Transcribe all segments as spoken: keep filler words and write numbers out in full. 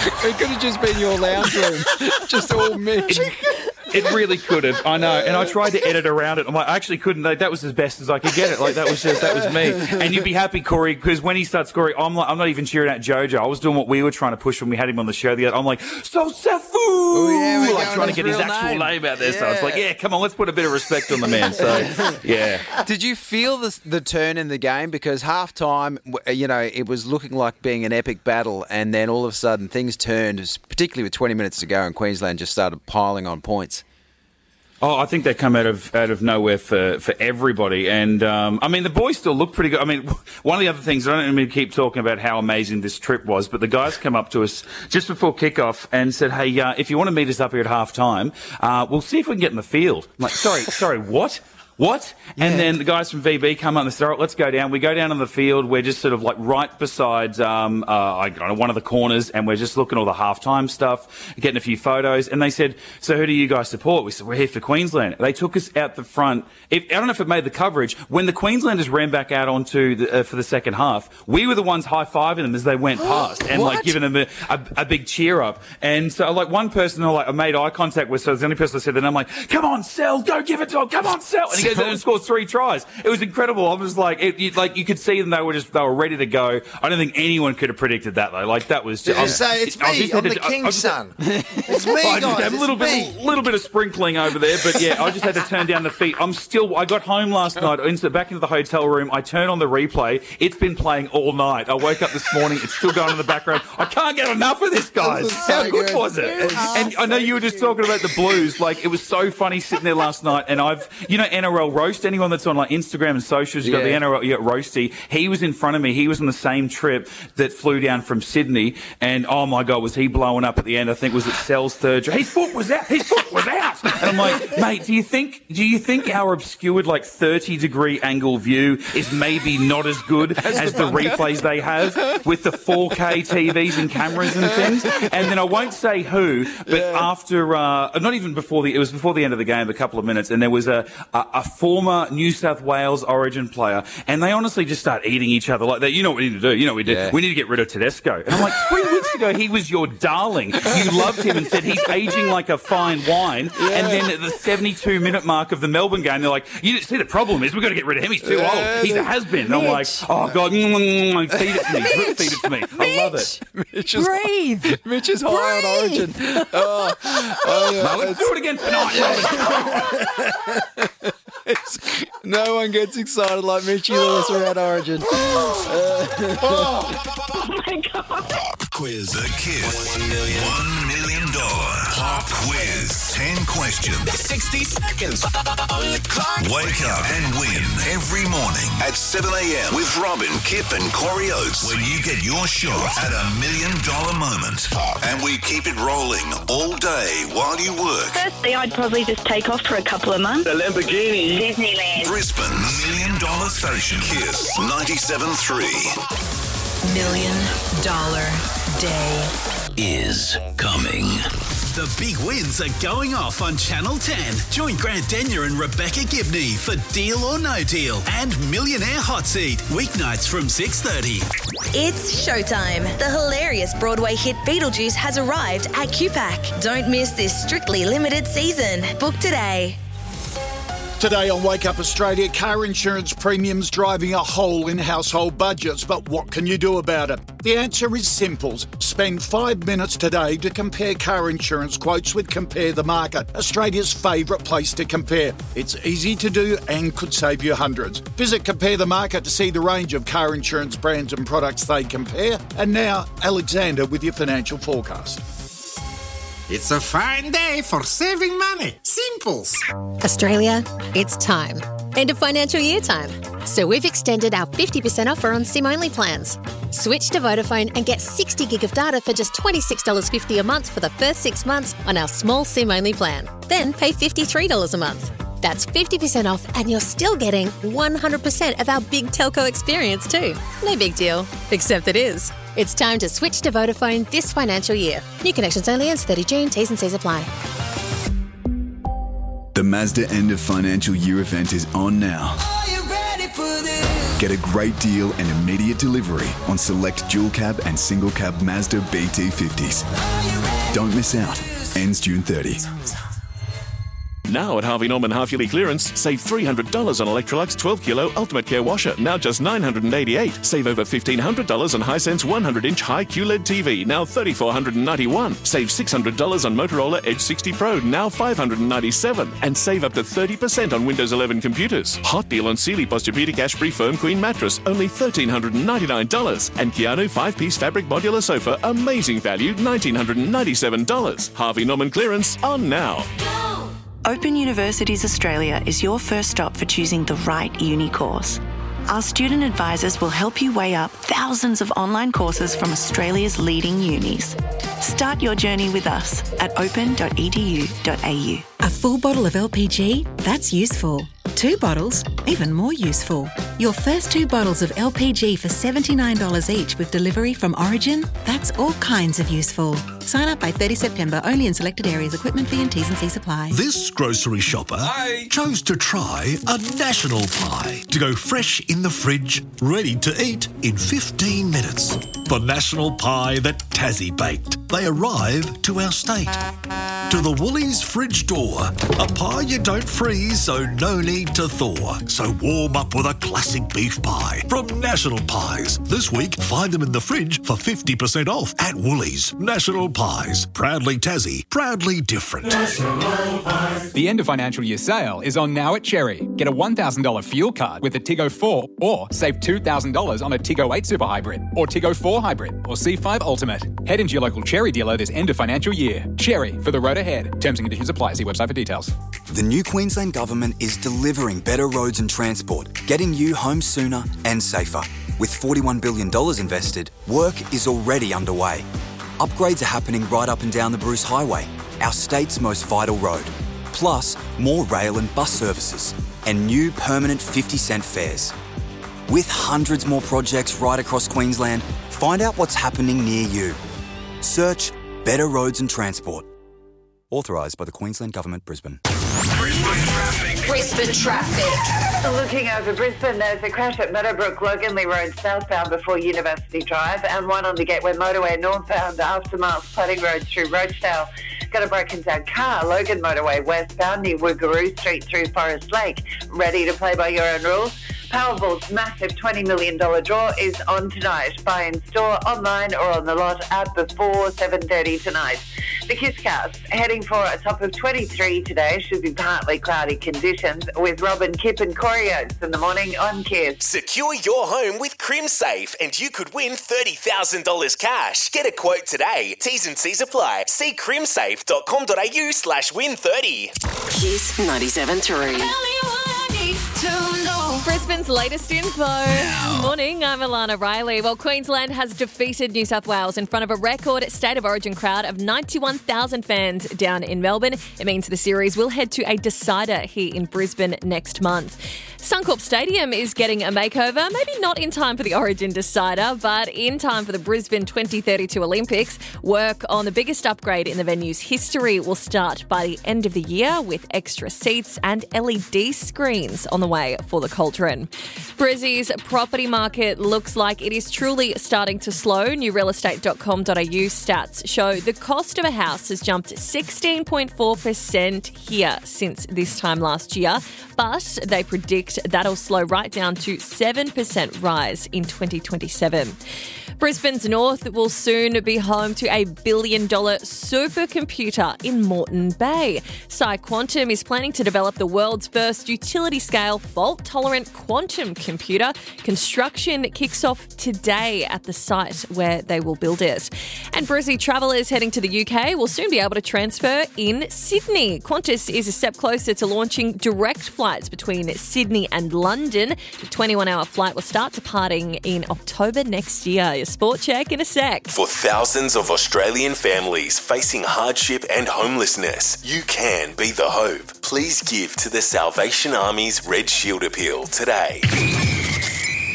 It could have just been your lounge room. Just all Mitch. It really could have, I know. And I tried to edit around it. I'm like, I actually couldn't. Like, that was as best as I could get it. Like, that was just, that was me. And you'd be happy, Corey, because when he starts scoring, I'm like, I'm not even cheering at Jojo. I was doing what we were trying to push when we had him on the show the other. I'm like, so Sefu! Oh, yeah, we're like, trying to get his actual name. name out there. Yeah. So it's like, yeah, come on, let's put a bit of respect on the man. So, yeah. Did you feel the, the turn in the game? Because half time, you know, it was looking like being an epic battle, and then all of a sudden things turned, particularly with twenty minutes to go, and Queensland just started piling on points. Oh, I think they come out of out of nowhere for, for everybody. And, um, I mean, the boys still look pretty good. I mean, one of the other things, I don't mean to keep talking about how amazing this trip was, but the guys come up to us just before kickoff and said, hey, uh, if you want to meet us up here at half time, uh, we'll see if we can get in the field. I'm like, sorry, sorry, what? What? Yeah. And then the guys from V B come up and they say, all right, let's go down. We go down on the field. We're just sort of like right beside um, uh, I don't know, one of the corners, and we're just looking at all the halftime stuff, getting a few photos. And they said, so who do you guys support? We said, we're here for Queensland. They took us out the front. If, I don't know if it made the coverage. When the Queenslanders ran back out onto the, uh, for the second half, we were the ones high-fiving them as they went past and like giving them a, a, a big cheer up. And so like one person I, like, I made eye contact with, so it was the only person I said that. I'm like, come on, Sel, go give it to him. Come on, Sel. And he goes out and scores three tries. It was incredible. I was like, it, you, like you could see them; they were just they were ready to go. I don't think anyone could have predicted that though. Like that was. Just, I, say it's I me. I'm the to, king's son. It's me, I guys. just had a little it's bit, me. little bit of sprinkling over there, but yeah, I just had to turn down the feet. I'm still. I got home last night, into back into the hotel room. I turned on the replay. It's been playing all night. I woke up this morning. It's still going in the background. I can't get enough of this, guys. So How good, good was it? And so I know you were just talking about the Blues. Like it was so funny sitting there last night. And I've, you know, N R L roast. Anyone that's on like Instagram and socials, you've got Yeah. the N R L, you got Roasty. He was in front of me. He was on the same trip that flew down from Sydney. And oh my God, was he blowing up at the end? I think was it Sel's third. His foot was out. His foot was out. And I'm like, mate, do you think, do you think our obscured like thirty degree angle view is maybe not as good as, as the, the replays they have with the four K T Vs and cameras and things? And then I won't say who, but yeah. after, uh, not even before the, it was before the end of the game, a couple of minutes, and there was a, a, a former New South Wales Origin player, and they honestly just start eating each other like that. You know what we need to do? You know what we did? Yeah. We need to get rid of Tedesco. And I'm like, three weeks ago he was your darling. You loved him and said he's aging like a fine wine. Yeah. And then at the seventy-two minute mark of the Melbourne game, they're like, you see, the problem is we've got to get rid of him. He's too yeah, old. He's a has-been. And I'm like, oh God, feed it to me. Mitch, feed it to me. I Mitch, love it. Mitch is, breathe. Mitch is high on Origin. Oh, oh, yeah, no, let's do it again tonight. No one gets excited like Mitchie Lewis around Origin. Uh, oh my God. Quiz. The Kiss. One million. One million dollar pop quiz. Ten questions. Sixty seconds. Wake up and win every morning at seven a.m. with Robin, Kip and Corey Oates. When you get your shot at a million dollar moment. And we keep it rolling all day while you work. Firstly, I'd probably just take off for a couple of months. The Lamborghini. Disneyland. Brisbane's million dollar station. Kiss ninety-seven point three. Million dollar day is coming. The big wins are going off on Channel ten. Join Grant Denyer and Rebecca Gibney for Deal or No Deal and Millionaire Hot Seat, weeknights from six thirty. It's showtime. The hilarious Broadway hit Beetlejuice has arrived at Q PAC. Don't miss this strictly limited season. Book today. Today on Wake Up Australia, car insurance premiums driving a hole in household budgets, but what can you do about it? The answer is simple. Spend five minutes today to compare car insurance quotes with Compare the Market, Australia's favourite place to compare. It's easy to do and could save you hundreds. Visit Compare the Market to see the range of car insurance brands and products they compare. And now, Alexander with your financial forecast. It's a fine day for saving money. Simples. Australia, it's time. End of financial year time. So we've extended our fifty percent offer on SIM-only plans. Switch to Vodafone and get sixty gig of data for just twenty-six dollars fifty a month for the first six months on our small SIM-only plan. Then pay fifty-three dollars a month. That's fifty percent off and you're still getting one hundred percent of our big telco experience too. No big deal, except it is. It's time to switch to Vodafone this financial year. New connections only ends thirty June. T's and C's apply. The Mazda end of financial year event is on now. Are you ready for this? Get a great deal and immediate delivery on select dual cab and single cab Mazda B T fifties. Don't miss out. Ends June thirtieth. Now at Harvey Norman half-yearly clearance, save three hundred dollars on Electrolux twelve kilo Ultimate Care washer, now just nine hundred eighty-eight dollars. Save over fifteen hundred dollars on Hisense one hundred inch high Q L E D T V, now three thousand four hundred ninety-one dollars. Save six hundred dollars on Motorola Edge sixty Pro, now five hundred ninety-seven dollars. And save up to thirty percent on Windows eleven computers. Hot deal on Sealy Posturepedic Ashbury Firm Queen mattress, only one thousand three hundred ninety-nine dollars. And Keanu five-piece fabric modular sofa, amazing value, one thousand nine hundred ninety-seven dollars. Harvey Norman clearance on now. Open Universities Australia is your first stop for choosing the right uni course. Our student advisors will help you weigh up thousands of online courses from Australia's leading unis. Start your journey with us at open dot e d u dot a u. A full bottle of L P G? That's useful. Two bottles? Even more useful. Your first two bottles of L P G for seventy-nine dollars each with delivery from Origin? That's all kinds of useful. Sign up by thirtieth September, only in selected areas. Equipment fee and T's and C's apply. This grocery shopper Hi. chose to try a national pie to go fresh in the fridge, ready to eat in fifteen minutes. The national pie that Tassie baked. They arrive to our state. To the Woolies fridge door. A pie you don't freeze, so no need to thaw. So warm up with a classic beef pie from National Pies. This week, find them in the fridge for fifty percent off at Woolies. National Pies. Proudly Tassie. Proudly different. The end of financial year sale is on now at Cherry. Get a one thousand dollars fuel card with a Tiggo four or save two thousand dollars on a Tiggo eight Super Hybrid or Tiggo four Hybrid or C five Ultimate. Head into your local Cherry dealer this end of financial year. Cherry, for the road ahead. Terms and conditions apply. See website for details. The new Queensland Government is delivering better roads and transport, getting you home sooner and safer. With forty-one billion dollars invested, work is already underway. Upgrades are happening right up and down the Bruce Highway, our state's most vital road. Plus, more rail and bus services, and new permanent fifty cent fares. With hundreds more projects right across Queensland, find out what's happening near you. Search Better Roads and Transport. Authorised by the Queensland Government, Brisbane. Brisbane traffic. Brisbane traffic. Looking over Brisbane, there's a crash at Meadowbrook, Loganley Road southbound before University Drive, and one on the Gateway Motorway northbound after Miles Flooding Road through Rochedale. Got a broken down car, Logan Motorway westbound near Woogaroo Street through Forest Lake. Ready to play by your own rules? Powerball's massive twenty million dollars draw is on tonight. Buy in store, online or on the lot at before seven thirty tonight. The Kisscast heading for a top of twenty-three today. Should be partly cloudy conditions with Robin, Kip and Corey Oates in the morning on Kiss. Secure your home with CrimSafe and you could win thirty thousand dollars cash. Get a quote today. T's and C's apply. See crimsafe dot com dot a u slash win thirty. Kiss ninety-seven three. Brisbane's latest info. Now. Morning, I'm Alana Riley. Well, Queensland has defeated New South Wales in front of a record State of Origin crowd of ninety-one thousand fans down in Melbourne. It means the series will head to a decider here in Brisbane next month. Suncorp Stadium is getting a makeover, maybe not in time for the Origin decider, but in time for the Brisbane twenty thirty-two Olympics. Work on the biggest upgrade in the venue's history will start by the end of the year with extra seats and L E D screens on the way for the Cauldron. Brizzy's property market looks like it is truly starting to slow. new real estate dot com dot a u stats show the cost of a house has jumped sixteen point four percent here since this time last year, but they predict that'll slow right down to seven percent rise in twenty twenty-seven. Brisbane's north will soon be home to a billion-dollar supercomputer in Moreton Bay. PsiQuantum is planning to develop the world's first utility-scale fault-tolerant quantum computer. Construction kicks off today at the site where they will build it. And Brizzy travellers heading to the U K will soon be able to transfer in Sydney. Qantas is a step closer to launching direct flights between Sydney and London. The twenty-one hour flight will start departing in October next year. Your sport check in a sec. For thousands of Australian families facing hardship and homelessness, you can be the hope. Please give to the Salvation Army's Red Shield Appeal today.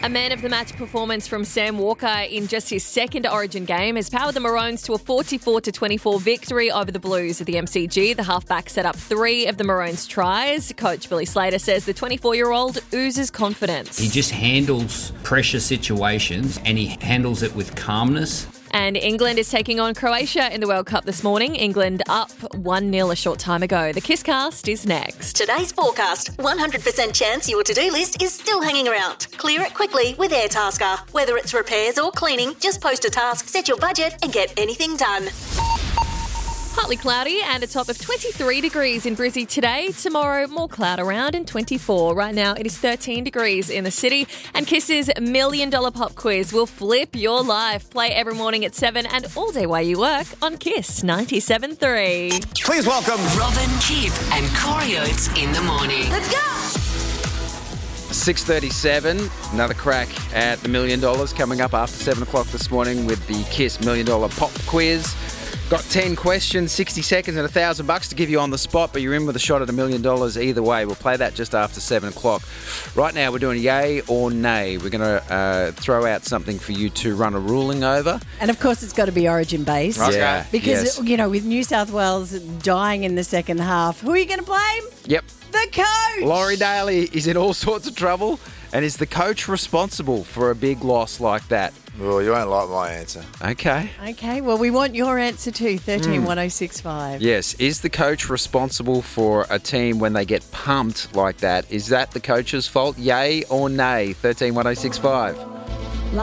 A man of the match performance from Sam Walker in just his second Origin game has powered the Maroons to a forty-four to twenty-four victory over the Blues at the M C G. The halfback set up three of the Maroons' tries. Coach Billy Slater says the twenty-four-year-old oozes confidence. He just handles pressure situations and he handles it with calmness. And England is taking on Croatia in the World Cup this morning. England up one nil a short time ago. The Kisscast is next. Today's forecast. one hundred percent chance your to-do list is still hanging around. Clear it quickly with AirTasker. Whether it's repairs or cleaning, just post a task, set your budget and get anything done. Partly cloudy and a top of twenty-three degrees in Brizzy today. Tomorrow, more cloud around and twenty-four. Right now, it is thirteen degrees in the city. And Kiss's Million Dollar Pop Quiz will flip your life. Play every morning at seven and all day while you work on Kiss ninety-seven point three. Please welcome Robin, Kip and Corey Oates in the morning. Let's go! six thirty-seven, another crack at the Million Dollars coming up after seven o'clock this morning with the Kiss Million Dollar Pop Quiz. Got ten questions, sixty seconds and a thousand bucks to give you on the spot, but you're in with a shot at a million dollars either way. We'll play that just after seven o'clock. Right now we're doing yay or nay. We're going to uh, throw out something for you to run a ruling over. And of course it's got to be Origin based. Okay. Yeah. Because, Yes. you know, with New South Wales dying in the second half, who are you going to blame? Yep. The coach! Laurie Daly is in all sorts of trouble, and is the coach responsible for a big loss like that? Well, you won't like my answer. Okay. Okay, well, we want your answer too, thirteen one oh six five. Yes. Is the coach responsible for a team when they get pumped like that? Is that the coach's fault? Yay or nay? thirteen one oh six five.